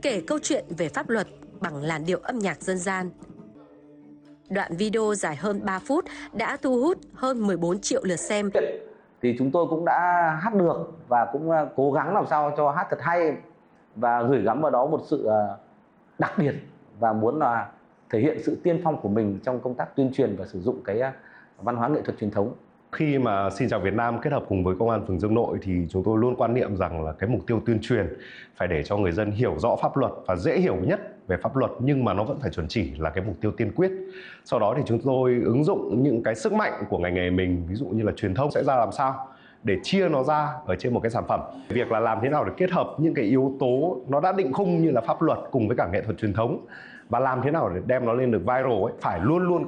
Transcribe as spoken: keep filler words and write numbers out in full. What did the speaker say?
kể câu chuyện về pháp luật bằng làn điệu âm nhạc dân gian. Đoạn video dài hơn ba phút đã thu hút hơn mười bốn triệu lượt xem. Thì chúng tôi cũng đã hát được và cũng cố gắng làm sao cho hát thật hay và gửi gắm vào đó một sự đặc biệt và muốn là thể hiện sự tiên phong của mình trong công tác tuyên truyền và sử dụng cái văn hóa nghệ thuật truyền thống. Khi mà Xin Chào Việt Nam kết hợp cùng với Công an phường Dương Nội thì chúng tôi luôn quan niệm rằng là cái mục tiêu tuyên truyền phải để cho người dân hiểu rõ pháp luật và dễ hiểu nhất về pháp luật, nhưng mà nó vẫn phải chuẩn chỉ là cái mục tiêu tiên quyết. Sau đó thì chúng tôi ứng dụng những cái sức mạnh của ngành nghề mình, ví dụ như là truyền thông sẽ ra làm sao để chia nó ra ở trên một cái sản phẩm. Việc là làm thế nào để kết hợp những cái yếu tố nó đã định khung như là pháp luật cùng với cả nghệ thuật truyền thống và làm thế nào để đem nó lên được viral ấy, phải luôn luôn